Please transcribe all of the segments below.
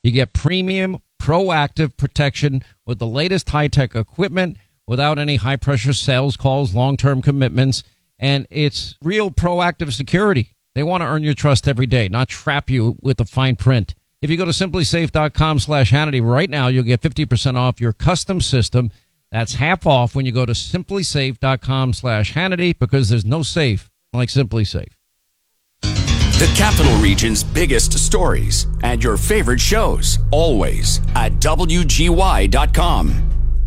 You get premium, proactive protection with the latest high-tech equipment without any high-pressure sales calls, long-term commitments, and it's real proactive security. They want to earn your trust every day, not trap you with the fine print. If you go to simplysafe.com/Hannity right now, you'll get 50% off your custom system. That's half off when you go to simplysafe.com/Hannity, because there's no safe like Simply Safe. The Capital Region's biggest stories and your favorite shows, always at WGY.com.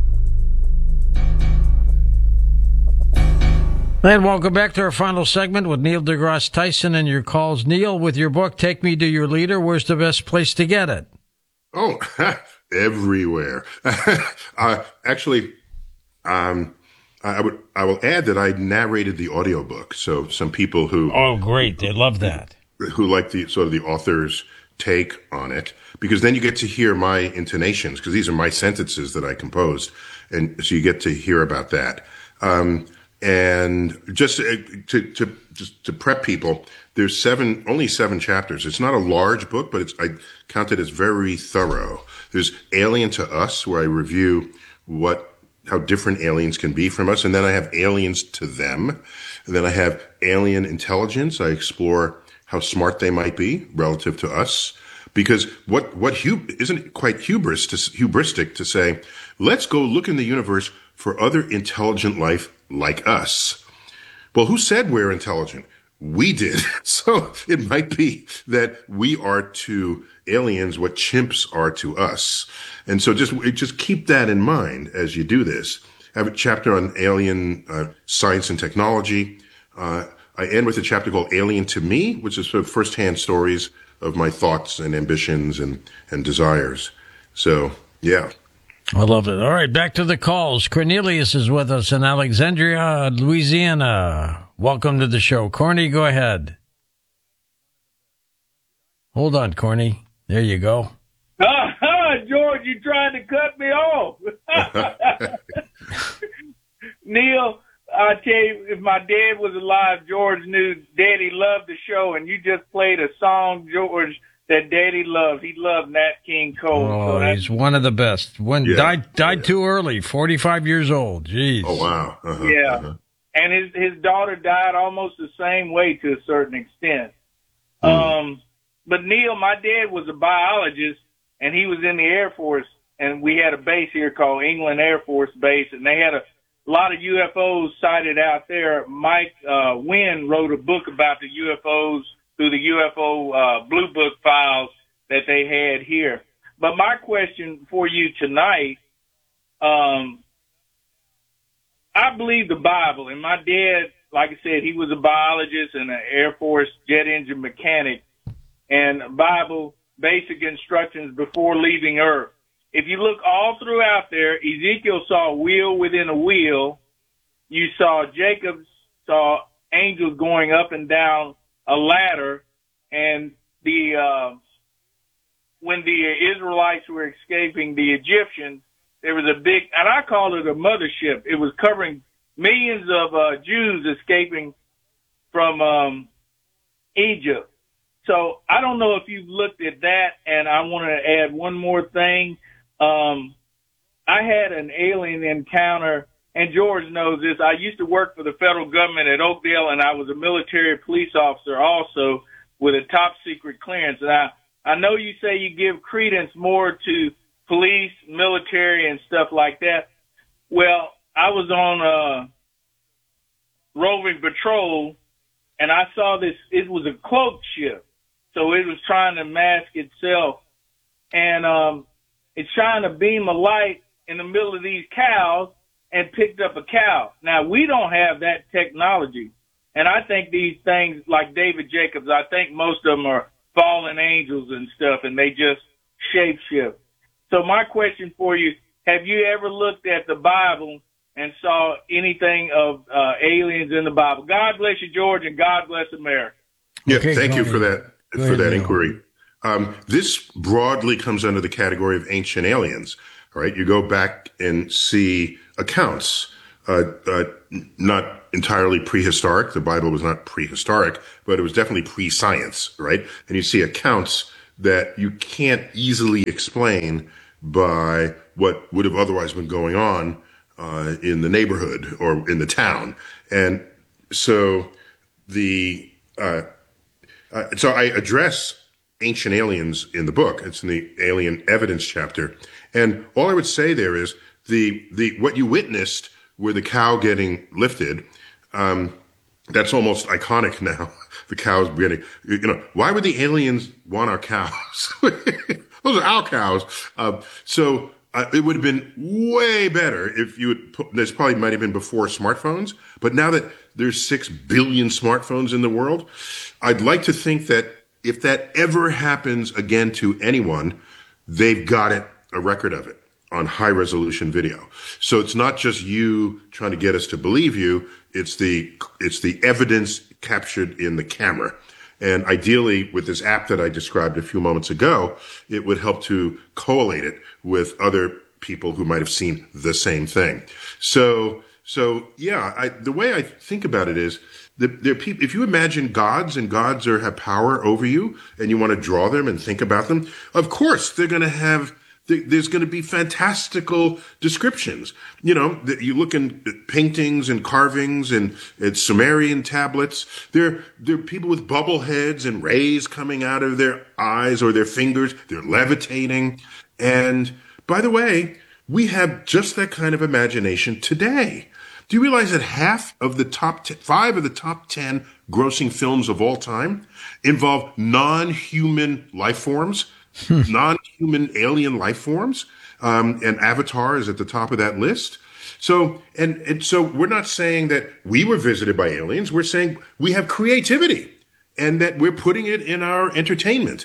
And welcome back to our final segment with Neil deGrasse Tyson and your calls. Neil, with your book, Take Me to Your Leader, where's the best place to get it? Oh, everywhere. Actually, I will add that I narrated the audiobook. So some people who great, they love that, who like the sort of the author's take on it, because then you get to hear my intonations, because these are my sentences that I composed, and so you get to hear about that. And just to prep people, there's only seven chapters. It's not a large book, but I count it as very thorough. There's Alien to Us, where I review how different aliens can be from us. And then I have Aliens to Them. And then I have Alien Intelligence. I explore how smart they might be relative to us. Because isn't it quite hubristic to say, let's go look in the universe for other intelligent life like us. Well, who said we're intelligent? We did. So it might be that we are to aliens what chimps are to us. And so just keep that in mind as you do this. I have a chapter on alien science and technology. I end with a chapter called Alien to Me, which is sort of firsthand stories of my thoughts and ambitions and desires. So, yeah. I love it. All right, back to the calls. Cornelius is with us in Alexandria, Louisiana. Welcome to the show. Corny, go ahead. Hold on, Corny. There you go. George, you trying to cut me off. Neil, I tell you, if my dad was alive, George knew Daddy loved the show, and you just played a song, George, that Daddy loved. He loved Nat King Cole. Oh, so he's one of the best. Died too early, 45 years old. Jeez. Oh, wow. Yeah. And his daughter died almost the same way to a certain extent. But Neil, my dad was a biologist, and he was in the Air Force, and we had a base here called England Air Force Base, and they had a lot of UFOs sighted out there. Mike Wynn wrote a book about the UFOs through the UFO Blue Book files that they had here. But my question for you tonight, I believe the Bible, and my dad, like I said, he was a biologist and an Air Force jet engine mechanic, and Bible basic instructions before leaving Earth. If you look all throughout there, Ezekiel saw a wheel within a wheel. You Jacob saw angels going up and down a ladder, and when the Israelites were escaping the Egyptians, there was a big, and I call it a mothership. It was covering millions of Jews escaping from Egypt. So I don't know if you've looked at that, and I want to add one more thing. I had an alien encounter, and George knows this. I used to work for the federal government at Oakdale, and I was a military police officer also with a top secret clearance. And I know you say you give credence more to police, military, and stuff like that. Well, I was on roving patrol, and I saw this. It was a cloak ship, so it was trying to mask itself, and it shined a beam of light in the middle of these cows and picked up a cow. Now, we don't have that technology. And I think these things, like David Jacobs, I think most of them are fallen angels and stuff, and they just shapeshift. So my question for you, have you ever looked at the Bible and saw anything of aliens in the Bible? God bless you, George, and God bless America. Yeah, thank you for that inquiry. This broadly comes under the category of ancient aliens. All right, you go back and see accounts, not entirely prehistoric. The Bible was not prehistoric, but it was definitely pre-science, right? And you see accounts that you can't easily explain by what would have otherwise been going on in the neighborhood or in the town. And so so I address ancient aliens in the book. It's in the alien evidence chapter. And all I would say there is what you witnessed with the cow getting lifted, that's almost iconic now. The cows getting, why would the aliens want our cows? Those are our cows. So it would have been way better if you would put, this probably might have been before smartphones, but now that there's 6 billion smartphones in the world, I'd like to think that if that ever happens again to anyone, they've got a record of it on high resolution video. So it's not just you trying to get us to believe you. It's the evidence captured in the camera. And ideally, with this app that I described a few moments ago, it would help to collate it with other people who might have seen the same thing. So yeah, the way I think about it is there are people, if you imagine gods and gods have power over you and you want to draw them and think about them, of course they're going to have, there's going to be fantastical descriptions. You look in paintings and carvings and Sumerian tablets. There are people with bubble heads and rays coming out of their eyes or their fingers. They're levitating. And by the way, we have just that kind of imagination today. Do you realize that half of the top 5 of the top 10 grossing films of all time involve non-human life forms? Non-human alien life forms, and Avatar is at the top of that list. So, and so we're not saying that we were visited by aliens. We're saying we have creativity and that we're putting it in our entertainment.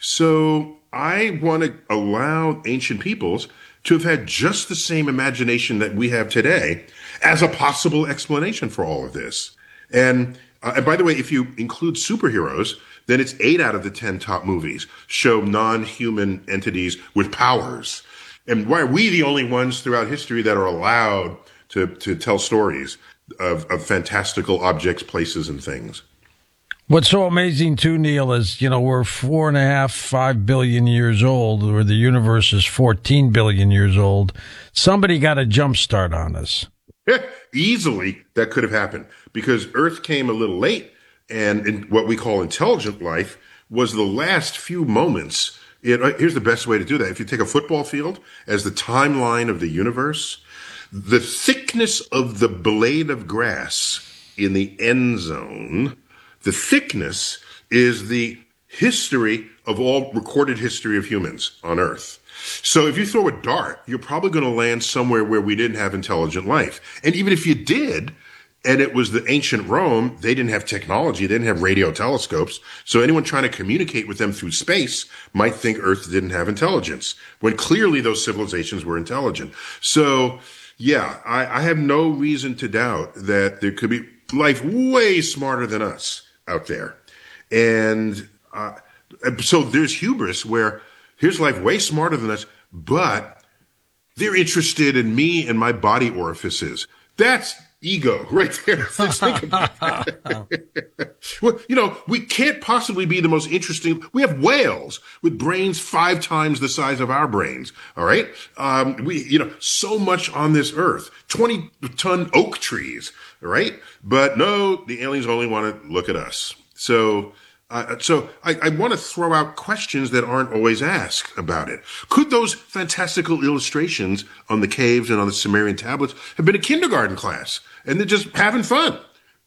So I want to allow ancient peoples to have had just the same imagination that we have today as a possible explanation for all of this. And by the way, if you include superheroes, then it's 8 out of the 10 top movies show non-human entities with powers. And why are we the only ones throughout history that are allowed to tell stories of fantastical objects, places, and things? What's so amazing too, Neil, is, we're 4.5, 5 billion years old, where the universe is 14 billion years old. Somebody got a jump start on us. Easily that could have happened because Earth came a little late. And in what we call intelligent life was the last few moments. Here's the best way to do that. If you take a football field as the timeline of the universe, the thickness of the blade of grass in the end zone, the thickness is the history of all recorded history of humans on Earth. So if you throw a dart, you're probably going to land somewhere where we didn't have intelligent life. And even if you did, and it was the ancient Rome, they didn't have technology. They didn't have radio telescopes. So anyone trying to communicate with them through space might think Earth didn't have intelligence, when clearly those civilizations were intelligent. So, yeah, I have no reason to doubt that there could be life way smarter than us out there. And so there's hubris where here's life way smarter than us, but they're interested in me and my body orifices. That's ego right there. Let's think about that. Well, we can't possibly be the most interesting. We have whales with brains 5 times the size of our brains. All right. So much on this earth, 20-ton oak trees. All right. But no, the aliens only want to look at us. So I want to throw out questions that aren't always asked about it. Could those fantastical illustrations on the caves and on the Sumerian tablets have been a kindergarten class and they're just having fun?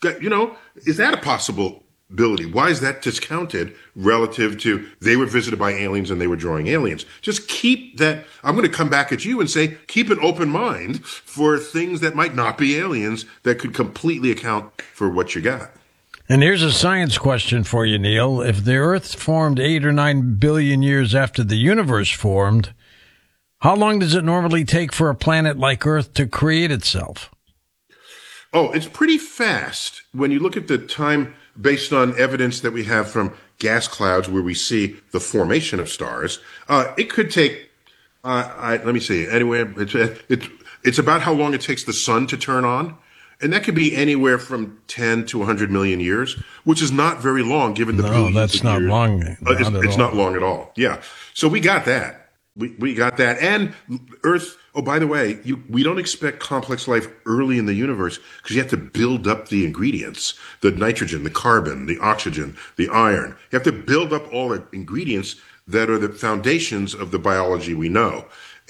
Is that a possibility? Why is that discounted relative to they were visited by aliens and they were drawing aliens? Just keep that. I'm going to come back at you and say, keep an open mind for things that might not be aliens that could completely account for what you got. And here's a science question for you, Neil. If the Earth formed 8 or 9 billion years after the universe formed, how long does it normally take for a planet like Earth to create itself? Oh, it's pretty fast when you look at the time based on evidence that we have from gas clouds where we see the formation of stars. It could take, let me see, anyway, it's about how long it takes the sun to turn on. And that could be anywhere from 10 to 100 million years, which is not very long given the billions that's of not years. long. It's not long at all. Yeah. So we got that. We got that. And Earth, oh, by the way, we don't expect complex life early in the universe because you have to build up the ingredients, the nitrogen, the carbon, the oxygen, the iron. You have to build up all the ingredients that are the foundations of the biology we know.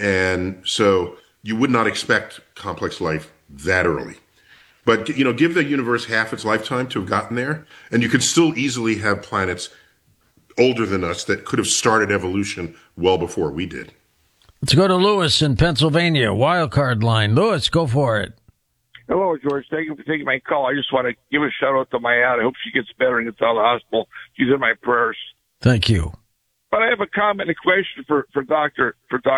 And so you would not expect complex life that early. But, give the universe half its lifetime to have gotten there, and you could still easily have planets older than us that could have started evolution well before we did. Let's go to Lewis in Pennsylvania, wild card line. Lewis, go for it. Hello, George. Thank you for taking my call. I just want to give a shout out to my aunt. I hope she gets better and gets out of the hospital. She's in my prayers. Thank you. But I have a comment and a question for Dr.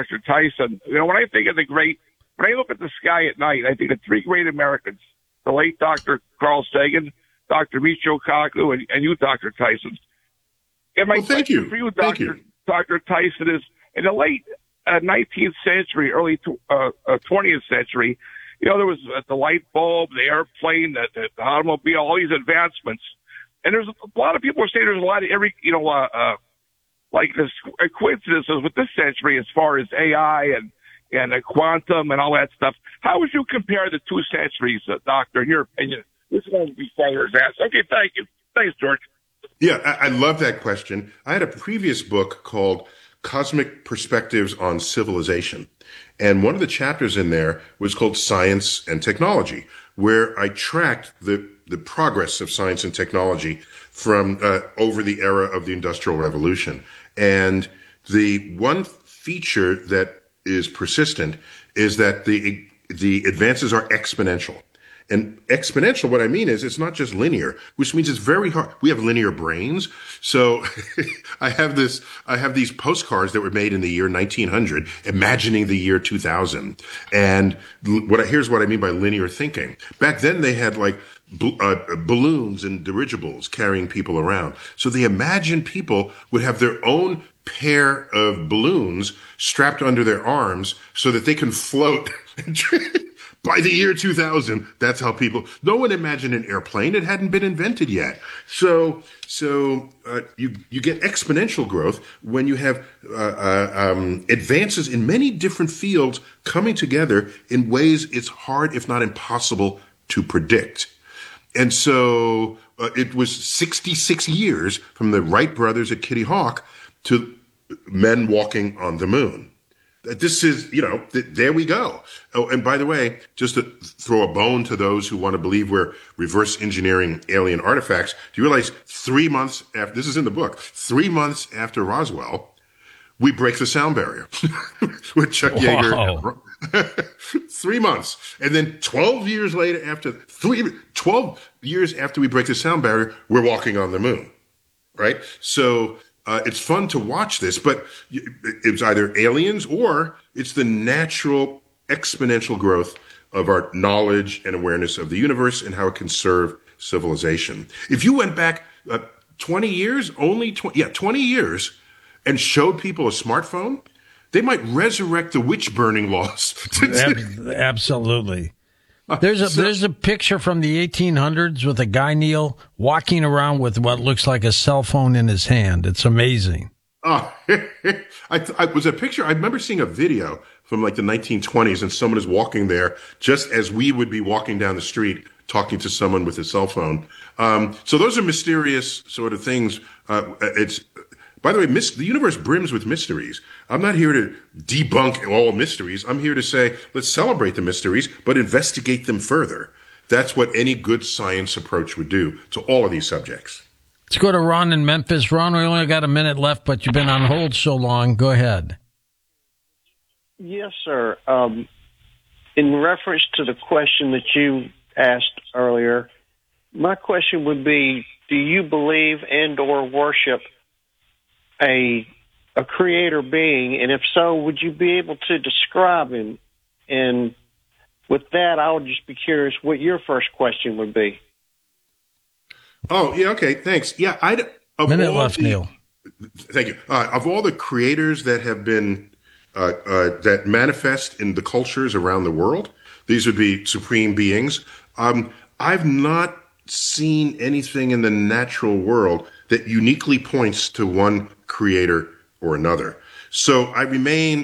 Tyson. When I think of when I look at the sky at night, I think of three great Americans: the late Dr. Carl Sagan, Dr. Michio Kaku, and you, Dr. Tyson. And my question for you, Dr. Tyson, is in the late 19th century, early 20th century, there was the light bulb, the airplane, the automobile, all these advancements. And there's a lot of people are saying there's a lot of like this coincidences with this century as far as AI and quantum and all that stuff. How would you compare the two centuries, Doctor, in your opinion? This is going to be far advanced. Okay, thank you. Thanks, George. Yeah, I love that question. I had a previous book called Cosmic Perspectives on Civilization. And one of the chapters in there was called Science and Technology, where I tracked the progress of science and technology from over the era of the Industrial Revolution. And the one feature that is persistent is that the advances are exponential. And exponential, what I mean is it's not just linear, which means it's very hard. We have linear brains. So I have these postcards that were made in the year 1900, imagining the year 2000. And here's what I mean by linear thinking. Back then they had like balloons and dirigibles carrying people around. So they imagined people would have their own pair of balloons strapped under their arms so that they can float. By the year 2000, that's how no one imagined an airplane. It hadn't been invented yet. So you get exponential growth when you have advances in many different fields coming together in ways it's hard, if not impossible, to predict. And so it was 66 years from the Wright brothers at Kitty Hawk to men walking on the moon. This is, there we go. Oh, and by the way, just to throw a bone to those who want to believe we're reverse engineering alien artifacts, do you realize 3 months after, this is in the book, 3 months after Roswell, we break the sound barrier with Chuck Yeager. 3 months. And then 12 years later, 12 years after we break the sound barrier, we're walking on the moon, right? So, it's fun to watch this, but it's either aliens or it's the natural exponential growth of our knowledge and awareness of the universe and how it can serve civilization. If you went back 20 years, 20 years, and showed people a smartphone, they might resurrect the witch burning laws. Absolutely. There's a picture from the 1800s with a guy, Neil, walking around with what looks like a cell phone in his hand. It's amazing. Oh, I was a picture. I remember seeing a video from like the 1920s, and someone is walking there just as we would be walking down the street talking to someone with a cell phone. So those are mysterious sort of things. By the way, the universe brims with mysteries. I'm not here to debunk all mysteries. I'm here to say, let's celebrate the mysteries, but investigate them further. That's what any good science approach would do to all of these subjects. Let's go to Ron in Memphis. Ron, we only got a minute left, but you've been on hold so long. Go ahead. Yes, sir. In reference to the question that you asked earlier, my question would be, do you believe and or worship a creator being, and if so, would you be able to describe him? And with that, I would just be curious what your first question would be. Oh, yeah, okay, thanks. Yeah, minute left, Neil. Thank you. Of all the creators that have been that manifest in the cultures around the world, these would be supreme beings. I've not seen anything in the natural world that uniquely points to one creator or another. So I remain